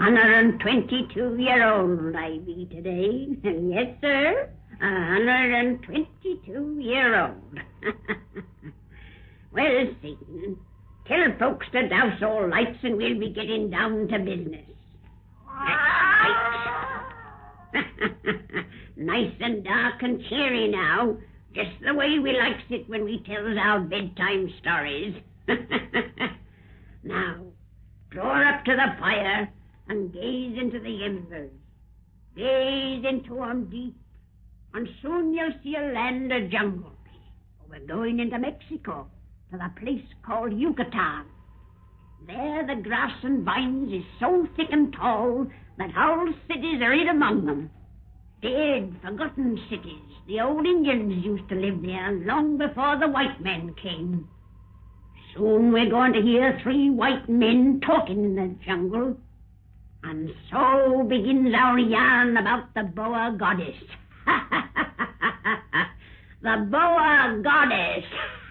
122-year-old I be today. Yes, sir, 122-year-old. Well, Satan, tell folks to douse all lights and we'll be getting down to business. Nice and dark and cheery now, just the way we likes it when we tells our bedtime stories. Now, draw up to the fire and gaze into the embers. Gaze into 'em deep, and soon you'll see a land of jungles. We're going into Mexico, to the place called Yucatan. There the grass and vines is so thick and tall that whole cities are hid among them. Dead, forgotten cities. The old Indians used to live there long before the white men came. Soon we're going to hear 3 white men talking in the jungle. And so begins our yarn about the Boa Goddess. The Boa Goddess.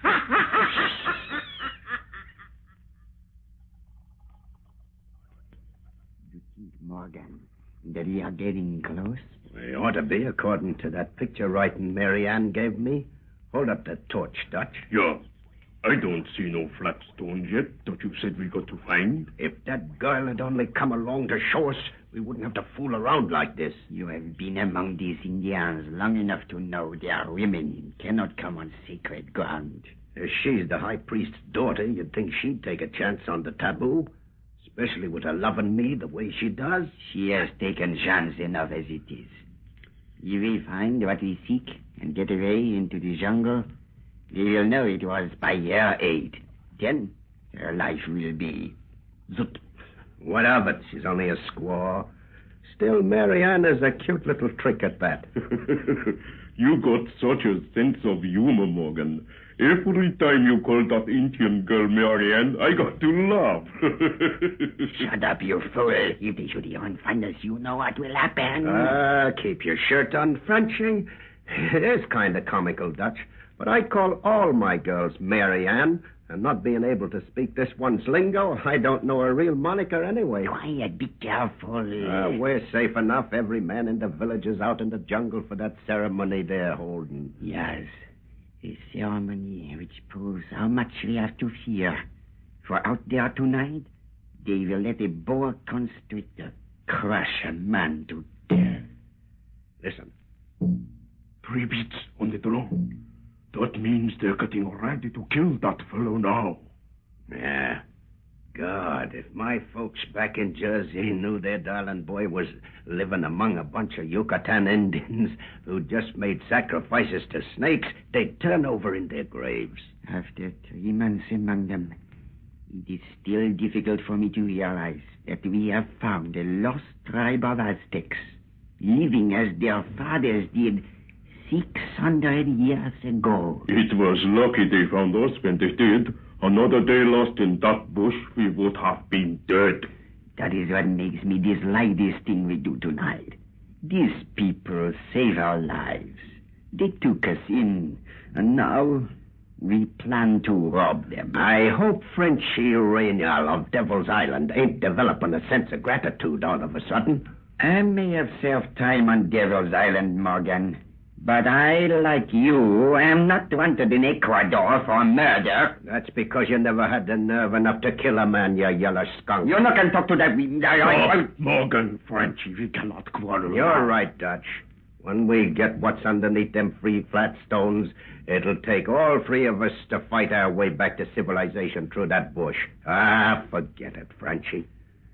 You think, Morgan, that we are getting close? We ought to be, according to that picture writing Mary Ann gave me. Hold up the torch, Dutch. Yeah. I don't see no flat stones yet that you said we got to find. If that girl had only come along to show us, we wouldn't have to fool around like this. You have been among these Indians long enough to know they are women cannot come on sacred ground. If she's the high priest's daughter, you'd think she'd take a chance on the taboo. Especially with her loving me the way she does. She has taken chance enough as it is. If we find what we seek and get away into the jungle, we will know it was by your aid. Then her life will be... Zut. What of it? She's only a squaw. Still, Mary Ann is a cute little trick at that. You got such a sense of humor, Morgan. Every time you call that Indian girl Mary Ann, I got to laugh. Shut up, you fool. If they should even find us, you know what will happen. Keep your shirt on, Frenchie. It is kind of comical, Dutch. But I call all my girls Mary Ann, and not being able to speak this one's lingo, I don't know her real moniker anyway. Quiet, be careful. We're safe enough. Every man in the village is out in the jungle for that ceremony they're holding. Yes, a ceremony which proves how much we have to fear. For out there tonight, they will let a boa constrictor crush a man to death. Listen. 3 beats on the drum. That means they're getting ready to kill that fellow now. Yeah. God, if my folks back in Jersey knew their darling boy was living among a bunch of Yucatan Indians who just made sacrifices to snakes, they'd turn over in their graves. After 3 months among them, it is still difficult for me to realize that we have found a lost tribe of Aztecs, living as their fathers did 600 years ago. It was lucky they found us when they did. Another day lost in that bush, we would have been dead. That is what makes me dislike this thing we do tonight. These people save our lives. They took us in, and now we plan to rob them. I hope Frenchie Raynal of Devil's Island ain't developing a sense of gratitude all of a sudden. I may have served time on Devil's Island, Morgan. But I, like you, am not wanted in Ecuador for murder. That's because you never had the nerve enough to kill a man, you yellow skunk. You're not going to talk to that... Morgan, Frenchie, we cannot quarrel. You're right, Dutch. When we get what's underneath them 3 flat stones, it'll take all 3 of us to fight our way back to civilization through that bush. Forget it, Frenchie.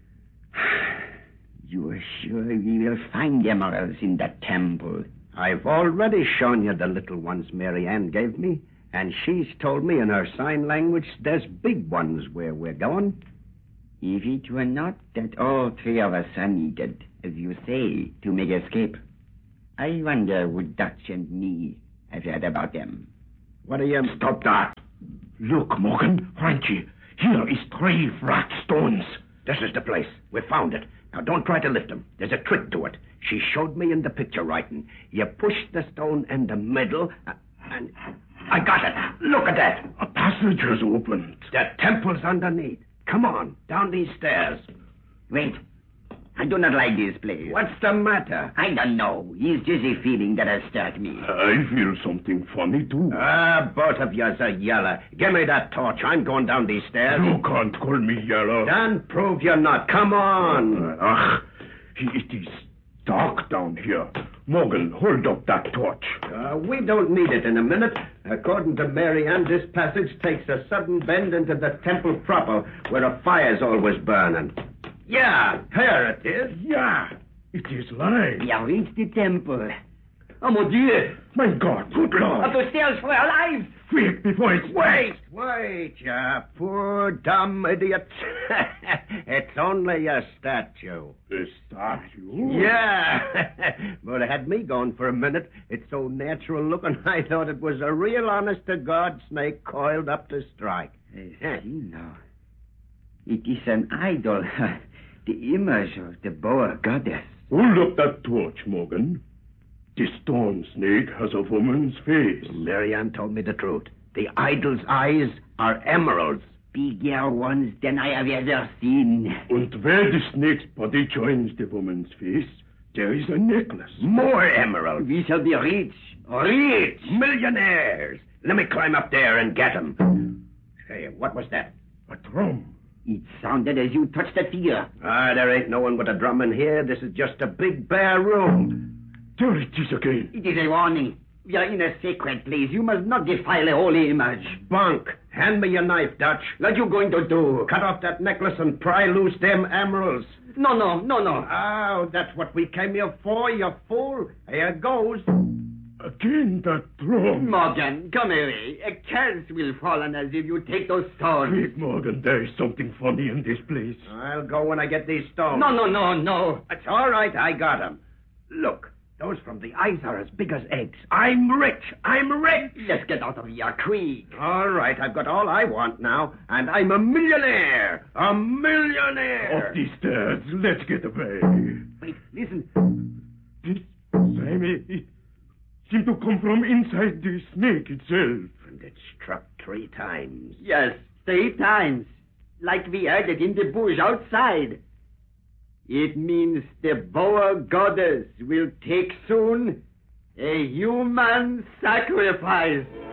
You are sure we will find emeralds in that temple? I've already shown you the little ones Mary Ann gave me, and she's told me in her sign language there's big ones where we're going. If it were not that all 3 of us are needed, as you say, to make escape, I wonder would Dutch and me have heard about them. What do you... Stop that! Look, Morgan, Frenchie, here is 3 flat stones. This is the place. We found it. Now, don't try to lift them. There's a trick to it. She showed me in the picture writing. You push the stone in the middle, and... I got it. Look at that. A passage has opened. The temple's underneath. Come on, down these stairs. Wait. I do not like this place. What's the matter? I don't know. It's just a feeling that has struck me. I feel something funny, too. Both of yous are yeller. Give me that torch. I'm going down these stairs. You can't call me yellow. Then prove you're not. Come on. It is dark down here. Morgan, hold up that torch. We don't need it in a minute. According to Mary Ann, this passage takes a sudden bend into the temple proper, where a fire's always burning. Yeah, here it is. Yeah, it is light. We have reached the temple. Oh, mon Dieu! My God, good Lord. Up the stairs for our lives! Quick, before it's... Wait, you poor dumb idiot. It's only a statue. A statue? Yeah, but it had me going for a minute. It's so natural looking, I thought it was a real honest-to-God snake coiled up to strike. I see now. It is an idol. The image of the Boer goddess. Hold up that torch, Morgan. The stone snake has a woman's face. Mary Ann told me the truth. The idol's eyes are emeralds. Bigger ones than I have ever seen. And where the snake's body joins the woman's face, there is a necklace. More emeralds. We shall be rich. Rich! Millionaires! Let me climb up there and get 'em. Hey, what was that? A drum. It sounded as you touched that figure. There ain't no one with a drum in here. This is just a big bare room. There it is again. It is a warning. We are in a sacred place. You must not defile a holy image. Bunk, hand me your knife, Dutch. What you going to do? Cut off that necklace and pry loose them emeralds. No. Oh, that's what we came here for, you fool. Here goes. Again, that drum. Morgan, come away. A curse will fall on us if you take those stones. Quick, Morgan, there is something funny in this place. I'll go when I get these stones. No. It's all right, I got 'em. Look, those from the eyes are as big as eggs. I'm rich. Let's get out of here, quick. All right, I've got all I want now, and I'm a millionaire. Up these stairs. Let's get away. Wait, listen. This Sammy, seemed to come from inside the snake itself. And it struck 3 times. Yes, 3 times. Like we heard it in the bush outside. It means the Boer goddess will take soon a human sacrifice.